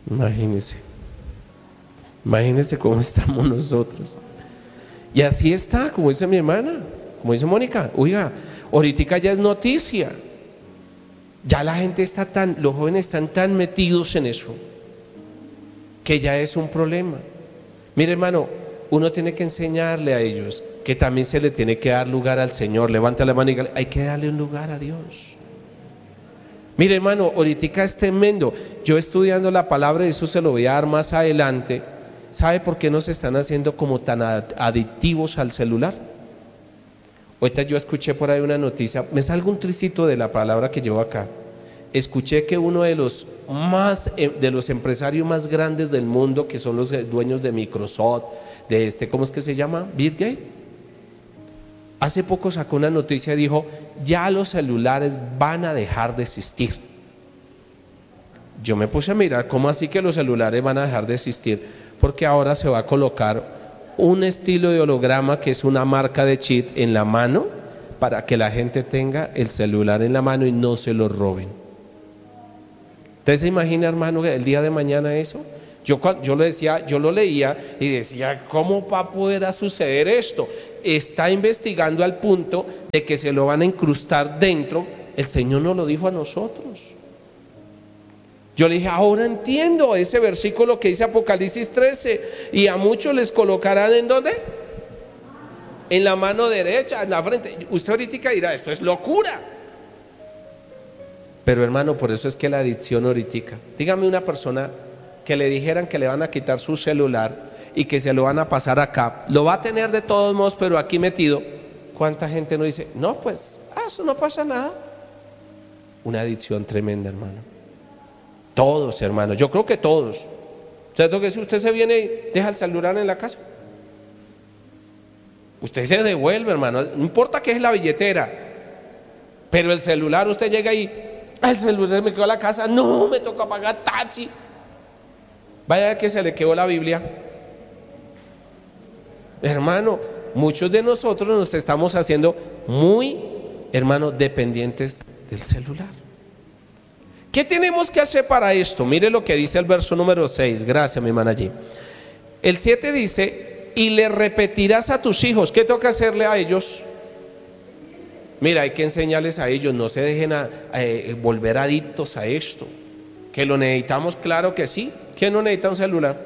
Imagínense, imagínense cómo estamos nosotros. Y así está, como dice mi hermana, como dice Mónica, oiga, ahorita ya es noticia. Ya la gente está los jóvenes están tan metidos en eso, que ya es un problema. Mire, hermano, uno tiene que enseñarle a ellos que también se le tiene que dar lugar al Señor. Levanta la mano y diga, hay que darle un lugar a Dios. Mire, hermano, ahorita es tremendo. Yo estudiando la palabra de Jesús, se lo voy a dar más adelante. ¿Sabe por qué nos están haciendo como tan adictivos al celular? Ahorita yo escuché por ahí una noticia, me salgo un tricito de la palabra que llevo acá. Escuché que uno de los empresarios más grandes del mundo, que son los dueños de Microsoft, ¿cómo es que se llama? Bill Gates. Hace poco sacó una noticia y dijo, ya los celulares van a dejar de existir. Yo me puse a mirar, ¿cómo así que los celulares van a dejar de existir? Porque ahora se va a colocar un estilo de holograma que es una marca de chip en la mano para que la gente tenga el celular en la mano y no se lo roben. ¿Usted se imagina, hermano, el día de mañana eso? Yo lo leía y decía, ¿cómo va a poder suceder esto? Está investigando al punto de que se lo van a incrustar dentro. El Señor nos lo dijo a nosotros. Yo le dije, ahora entiendo ese versículo que dice Apocalipsis 13, y a muchos les colocarán ¿en dónde? En la mano derecha, en la frente. Usted ahorita dirá, esto es locura. Pero hermano, por eso es que la adicción ahorita. Dígame una persona que le dijeran que le van a quitar su celular y que se lo van a pasar acá. Lo va a tener de todos modos, pero aquí metido. ¿Cuánta gente no dice, no, pues, eso no pasa nada? Una adicción tremenda, hermano. Todos, hermanos, yo creo que todos. ¿Sabes que si usted se viene y deja el celular en la casa? Usted se devuelve, hermano, no importa que es la billetera, pero el celular, usted llega y el celular me quedó en la casa, no, me toca pagar taxi. Vaya que se le quedó la Biblia. Hermano, muchos de nosotros nos estamos haciendo muy, hermano, dependientes del celular. ¿Qué tenemos que hacer para esto? Mire lo que dice el verso número 6. Gracias, mi hermana allí. El 7 dice, y le repetirás a tus hijos. ¿Qué toca hacerle a ellos? Mira, hay que enseñarles a ellos, no se dejen volver adictos a esto. ¿Que lo necesitamos? Claro que sí. ¿Quién no necesita un celular?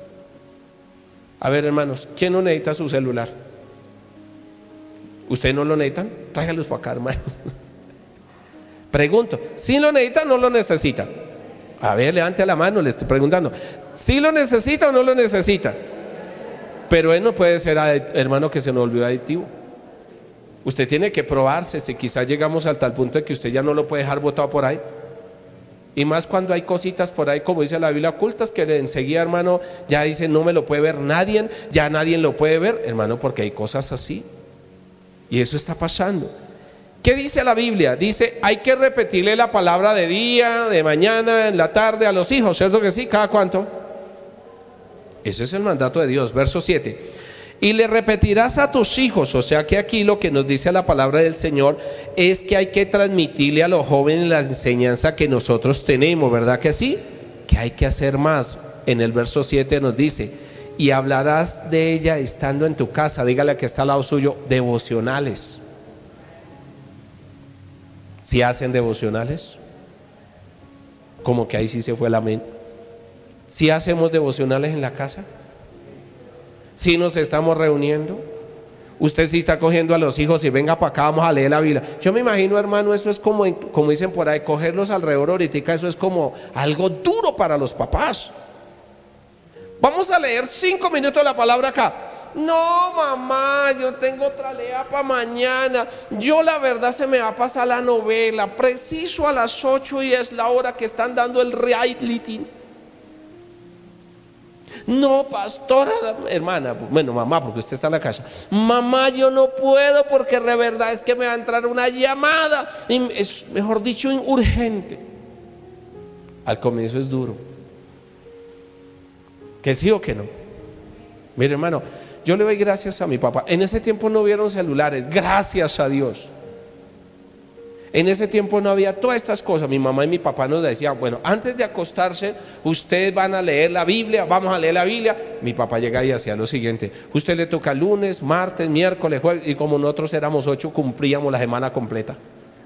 A ver, hermanos, ¿quién no necesita su celular? ¿Ustedes no lo necesitan? Tráigalos para acá, hermanos. Pregunto, ¿sí lo necesita o no lo necesita? A ver, levante la mano, le estoy preguntando. ¿Sí lo necesita o no lo necesita? Pero él no puede ser, hermano, que se nos volvió adictivo. Usted tiene que probarse, si quizás llegamos al tal punto de que usted ya no lo puede dejar botado por ahí. Y más cuando hay cositas por ahí, como dice la Biblia, ocultas, que enseguida, hermano, ya dice, no me lo puede ver nadie, ya nadie lo puede ver, hermano, porque hay cosas así. Y eso está pasando. ¿Qué dice la Biblia? Dice, hay que repetirle la palabra de día, de mañana, en la tarde a los hijos, ¿cierto que sí? ¿Cada cuánto? Ese es el mandato de Dios. Verso 7. Y le repetirás a tus hijos. O sea que aquí lo que nos dice la palabra del Señor es que hay que transmitirle a los jóvenes la enseñanza que nosotros tenemos, ¿verdad que sí? Que hay que hacer más. En el verso 7 nos dice, y hablarás de ella estando en tu casa. Dígale a que está al lado suyo, devocionales. ¿Si hacen devocionales? Como que ahí sí se fue la mente. ¿Si hacemos devocionales en la casa? ¿Si nos estamos reuniendo? Usted sí está cogiendo a los hijos y venga para acá, vamos a leer la Biblia. Yo me imagino, hermano, eso es como dicen por ahí, cogerlos alrededor ahorita, eso es como algo duro para los papás. Vamos a leer 5 minutos de la palabra acá. No, mamá, yo tengo tarea para mañana. Yo la verdad se me va a pasar la novela preciso a las 8 y es la hora que están dando el reality. No, pastora, hermana, bueno, mamá, porque usted está en la casa. Mamá, yo no puedo porque de verdad es que me va a entrar una llamada y es, mejor dicho, urgente. Al comienzo es duro. ¿Que sí o que no? Mire, hermano, yo le doy gracias a mi papá. En ese tiempo no hubieron celulares, gracias a Dios. En ese tiempo no había todas estas cosas. Mi mamá y mi papá nos decían, bueno, antes de acostarse, ustedes van a leer la Biblia, vamos a leer la Biblia. Mi papá llegaba y hacía lo siguiente: usted le toca lunes, martes, miércoles, jueves, y como nosotros éramos 8, cumplíamos la semana completa.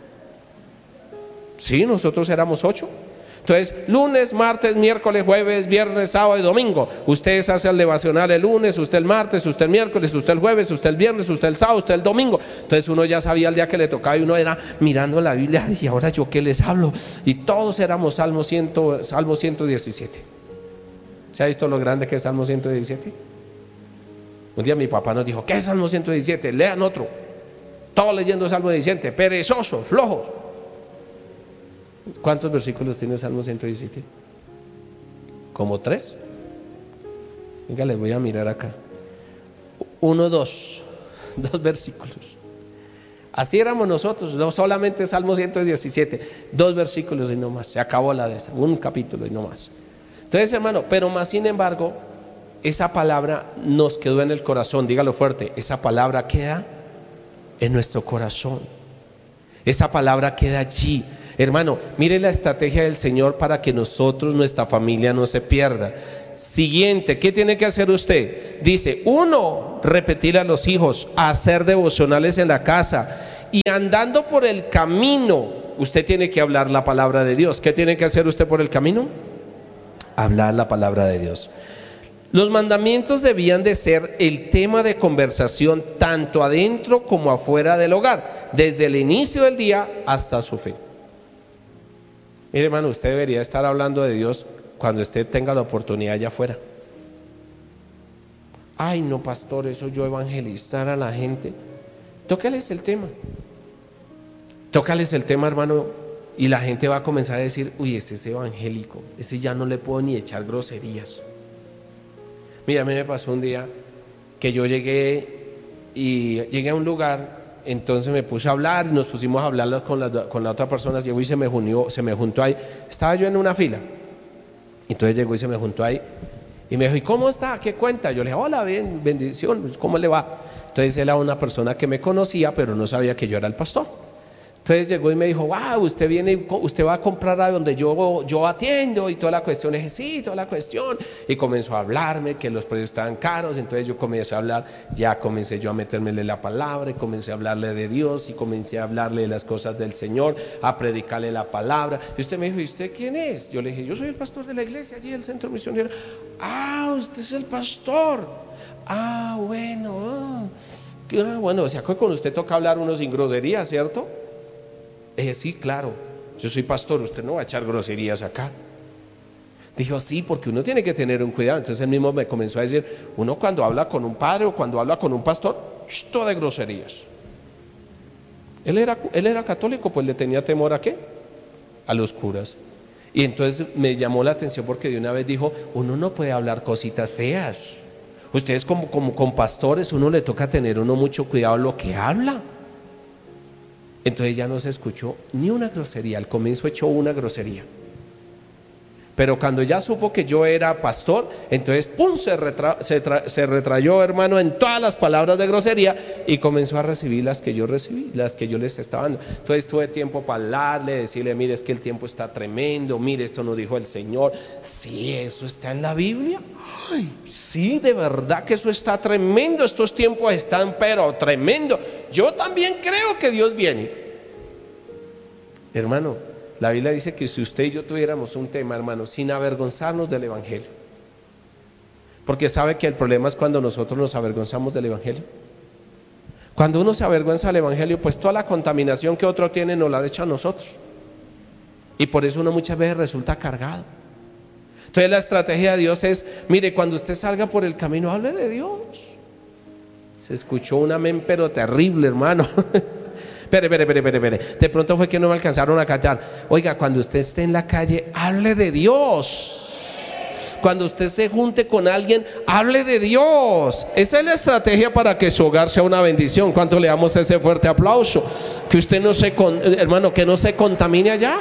Sí, nosotros éramos 8. Entonces, lunes, martes, miércoles, jueves, viernes, sábado y domingo. Ustedes hacen el devocional el lunes, usted el martes, usted el miércoles, usted el jueves, usted el viernes, usted el sábado, usted el domingo. Entonces uno ya sabía el día que le tocaba y uno era mirando la Biblia. Y ahora yo qué les hablo. Y todos éramos Salmo 117. ¿Se ha visto lo grande que es Salmo 117? Un día mi papá nos dijo, ¿qué es Salmo 117? Lean otro. Todos leyendo Salmo 17, perezosos, flojos. ¿Cuántos versículos tiene Salmo 117? Como 3. Venga, les voy a mirar acá. 1, 2 versículos. Así éramos nosotros, no solamente Salmo 117, 2 versículos y no más. Se acabó la de esa, un capítulo y no más. Entonces, hermano, pero más sin embargo, esa palabra nos quedó en el corazón. Dígalo fuerte: esa palabra queda en nuestro corazón. Esa palabra queda allí. Hermano, mire la estrategia del Señor para que nosotros, nuestra familia, no se pierda. Siguiente, ¿qué tiene que hacer usted? Dice: 1, repetir a los hijos, hacer devocionales en la casa, y andando por el camino, usted tiene que hablar la palabra de Dios. ¿Qué tiene que hacer usted por el camino? Hablar la palabra de Dios. Los mandamientos debían de ser el tema de conversación tanto adentro como afuera del hogar, desde el inicio del día hasta su fin. Mire, hermano, usted debería estar hablando de Dios cuando usted tenga la oportunidad allá afuera. Ay, no, pastor, eso yo evangelizar a la gente. Tócales el tema. Tócales el tema, hermano, y la gente va a comenzar a decir: uy, ese es evangélico, ese ya no le puedo ni echar groserías. Mira, a mí me pasó un día que yo llegué a un lugar. Entonces me puse a hablar y nos pusimos a hablar con la otra persona. Llegó y se me juntó ahí. Estaba yo en una fila. Entonces llegó y se me juntó ahí y me dijo: ¿y cómo está? ¿Qué cuenta? Yo le dije: hola, bien, bendición, ¿cómo le va? Entonces él era una persona que me conocía, pero no sabía que yo era el pastor. Entonces llegó y me dijo: wow, usted va a comprar a donde yo atiendo y toda la cuestión. Le dije: sí, toda la cuestión. Y comenzó a hablarme que los precios estaban caros. Entonces yo comencé a hablar, ya comencé yo a metérmele la palabra y comencé a hablarle de Dios y comencé a hablarle de las cosas del Señor, a predicarle la palabra. Y usted me dijo: ¿y usted quién es? Yo le dije: yo soy el pastor de la iglesia allí del centro misionero. Ah, usted es el pastor. Ah, bueno. Bueno, o sea, con usted toca hablar uno sin grosería, ¿cierto? Sí, claro, yo soy pastor, usted no va a echar groserías acá. Dijo: sí, porque uno tiene que tener un cuidado. Entonces él mismo me comenzó a decir: uno cuando habla con un padre o cuando habla con un pastor, todo de groserías. Él era católico, pues le tenía temor ¿a qué? A los curas. Y entonces me llamó la atención porque de una vez dijo: uno no puede hablar cositas feas. Ustedes como con pastores, uno le toca tener mucho cuidado en lo que habla. Entonces ya no se escuchó ni una grosería. Al comienzo echó una grosería, pero cuando ya supo que yo era pastor, entonces pum, se retrayó, hermano, en todas las palabras de grosería y comenzó a recibir las que yo recibí, las que yo les estaba dando. Entonces tuve tiempo para hablarle, decirle: mire, es que el tiempo está tremendo, mire, esto nos dijo el Señor. Sí, eso está en la Biblia. Ay, sí, de verdad que eso está tremendo, estos tiempos están pero tremendo. Yo también creo que Dios viene. Hermano, la Biblia dice que si usted y yo tuviéramos un tema, hermano, sin avergonzarnos del Evangelio, porque sabe que el problema es cuando nosotros nos avergonzamos del Evangelio. Cuando uno se avergüenza del Evangelio, pues toda la contaminación que otro tiene nos la echa a nosotros, y por eso uno muchas veces resulta cargado. Entonces la estrategia de Dios es: mire, cuando usted salga por el camino, hable de Dios. Se escuchó un amén pero terrible, hermano. Espere. De pronto fue que no me alcanzaron a callar. Oiga, cuando usted esté en la calle, hable de Dios. Cuando usted se junte con alguien, hable de Dios. Esa es la estrategia para que su hogar sea una bendición. ¿Cuánto le damos ese fuerte aplauso? Que usted hermano, que no se contamine allá.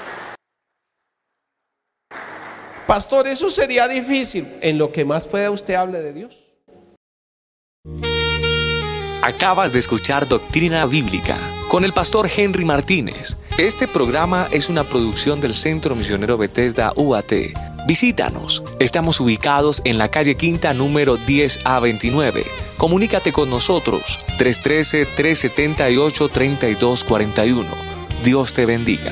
Pastor, eso sería difícil. En lo que más pueda usted hable de Dios. Acabas de escuchar Doctrina Bíblica con el pastor Henry Martínez. Este programa es una producción del Centro Misionero Bethesda UAT. Visítanos. Estamos ubicados en la calle Quinta número 10A29. Comunícate con nosotros 313-378-3241. Dios te bendiga.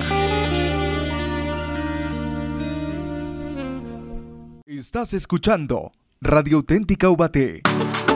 Estás escuchando Radio Auténtica UBAT.